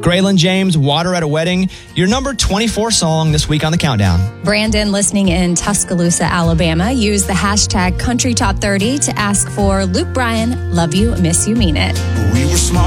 Graylin James, Water at a Wedding, your number 24 song this week on the countdown. Brandon, listening in Tuscaloosa, Alabama, used the hashtag Country Top 30 to ask for Luke Bryan, Love You, Miss You, Mean It. We were small.